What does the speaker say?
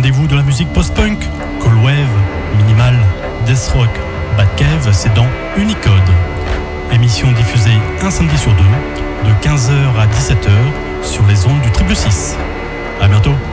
rendez-vous de la musique post-punk, cold wave, minimal, death rock, bad cave, c'est dans Unicode. Émission diffusée un samedi sur deux, de 15h à 17h, sur les ondes du 666. À bientôt.